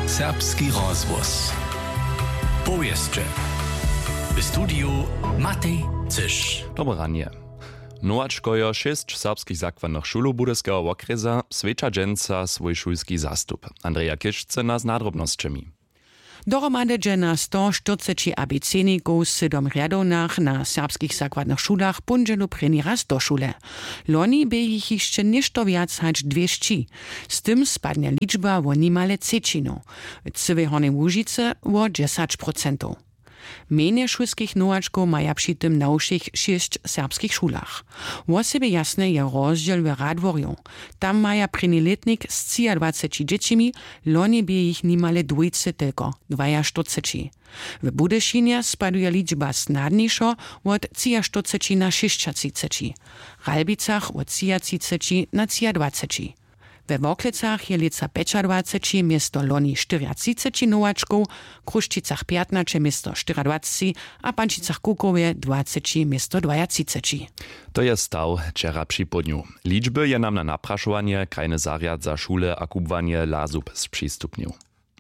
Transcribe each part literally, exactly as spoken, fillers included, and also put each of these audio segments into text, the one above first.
Serbski rozhłos. Powieszcze. W studiu Matej Cysz. Dobranie. Nowačkojo šest serbskich zakładnych szulu Budyskiego okresa swecza dżęca swój szulski zastup. Andrea Kiszce nas nadrobnosćemi. Dohromady dże na sto czterdzieści abecedników w siedem rjadownych na serbskich zakładnych szulach pundzielu preni raz do szule. Loni by ich jeszcze ništo wiac hač dwieście. Z tym spadnie liczba o nimale trzecinu. W Cywej Hornej Łužice o dziesięć procent. Menie szulskich nowaczków maja przy tym na uszych sześć serbskich szulach. O sobie jasne je rozdziel w Radworju. Tam maja preni letnik z dwadzieścia dziećmi, loni by ich nimale dwójce tylko, czterdzieści. W Budyszynie spaduje liczba snadniejsza od czterdzieści na sześćdziesiąt. W Ralbicach od trzydzieści na dwadzieścia. We Woklecach je lica dwadzieścia miesto loni czterdzieści nowaczków, Kruščicach piętnaście miesto dwadzieścia, a Pančicach Kukowie dwadzieścia miesto trzydzieści. To jest staw wczera przy podniu. Liczby je nam na napraszowanie, krajny zariad za szule a kubwanie lazub z przystupniu.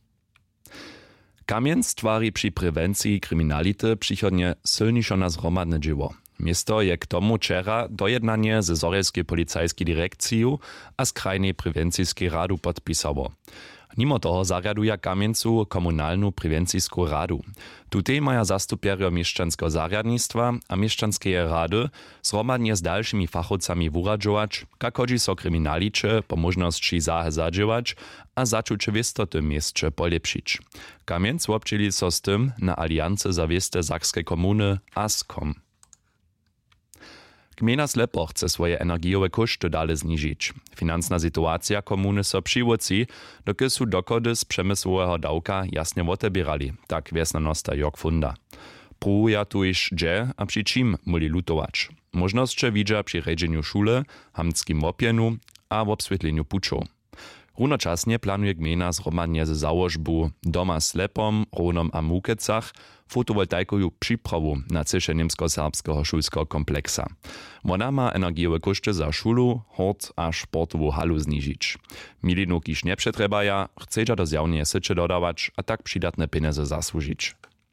Kamień stwari przy prewencji kryminality przychodnie silniejsze na zhromadne dzieło. Miesto je k tomu wczera dojednanie ze Zorelskiej Policajskiej Dyrekciju a z Krajnej Prewencijskiej Radu podpisało. Mimo toho zariaduje Kamieńcu komunalną prewencijską radu. Tutaj maja zastupierio mieszczanskiego zariadnictwa a mieszczanskie rady zhromadnie z dalszymi fachowcami wuradzować, jak chodzi so kryminalicze po możności zahezadziewać a zaczucie w istotym mieście polepszyć. Kamienc łopczyli so z tym na aliance za wieste Sakskiej Komuny A S K O M. Gmina Slepo chce swoje energiowe koszty dalej zniżyć. Financzna sytuacja komuny so przywodzi, doky su dokody z przemysłowego dawka jasnie otebierali, tak wiesnanosta Jörg Funda. Próbuja tu iż dże, a przy czym muli lutować. Możności widza przy redzeniu szule, hamskim łopienu a w obswietleniu puczów. Równocześnie planuje gmina zhromadnie ze założbu Doma Slepom, Ronom a Mukecach fotowoltaikowu przyprawu na cysze niemsko-serbskiego szulskiego kompleksa. Ona ma energiowe koszty za szulu, hort a sportową halu zniżyć. Milinu kiż nie przetrebaja, chce do zjawnie sycze dodawać, a tak przydatne pieniądze zasłużyć.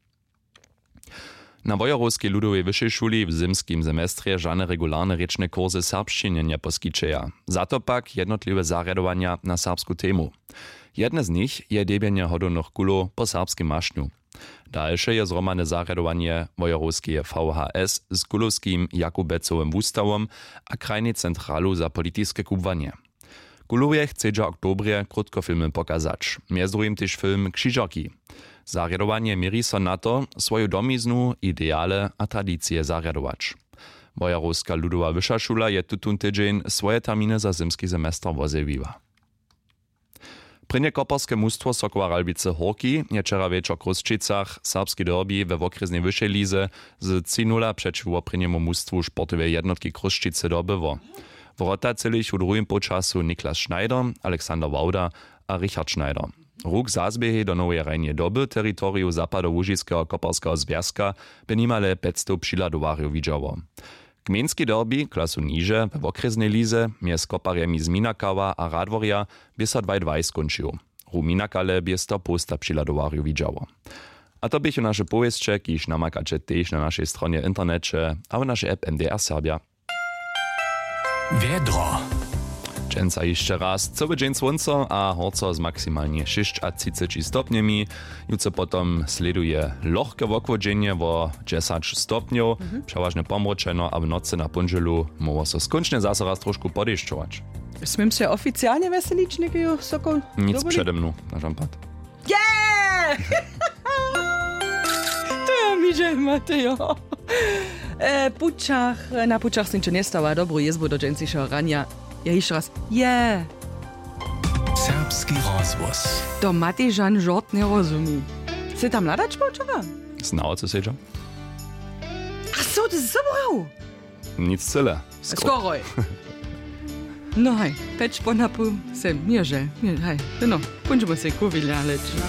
Na Wojerowskiej Ludowej Wyższej Szuli w zimskim semestrze żadne regularne rečne kursy serbszczyny nie poskyčeja. Za to pak jednotliwe zariadowania na serbsku temu. Jedne z nich je debienie hodownych kulów po serbskim maszniu. Dalsze je zromadne zariadowanie Wojerowskie V H S z kulowskim Jakubecowym wustawom a krajnej centralu za polityjskie kubwanie. Kulowie chcedza w oktobrie krótkofilmy pokazać, między drugim też film Krzyżaki. Zariadowanie mieri so na to, swoją domiznu, ideale a tradycje zariadować. Wojerowska Ludowa Wyższa Szula je tutun tydzień swoje terminy za zimski semestr wozewiła. Prynje koperskie mustwo Sokoła Ralbice Horki je wczera wieczor w Kruščicach serbski derby we okresnej wyższej lize z trzy nula przeciwko prynjemu mustwu sportowej jednotki Kruščice dobyło. Wrota celých w drugim počasu Niklas Schneider, Aleksander Wauda a Richard Schneider. Ruk zazbiehy do nowej rajnie doby teritoriu Zapadołužického koperského związka by nimale päťsto přiladowariów widziało. Gmieński derby, klasu niže, w okresnej lize, mjez koparjemi z Minakawa a Radworja, by sa dva dva skončil. Ru Minakale by sto posta přiladowariów widziało. A to bychu nasze powieście, kiż namakacie też na naszej stronie internecie, a w naszej app M D R Serbia. Wiedro. Dżęca jeszcze raz, cały dzień słońca, a horco z maksymalnie trzydzieści stopniami. Jutro potom sleduje lohke wokwodzenie o dziesięć stopniów, mhm. przeważnie pomroczeno, a w nocy na pundzielu może so skończnie zase raz troszkę podejściować. Smiem się oficjalnie weselić, Nikiju Sokol? Nic przede mną, na żampad. Yeah! To ja mi że Matejo. E, pučach, na pučach sem če ne stava dobro jezbo do džencišeho ranja. Ja jeszcze raz. Yeah! Serbski rozhłos. To Matejžan žort ne rozumí. Se tam ladač počava? Znało co siedział? Ach so, to zabrał! Nic tyle. Skoroj. No hej, peć po napu sem, mierze, hej, no, punčemo se kuvilja leč.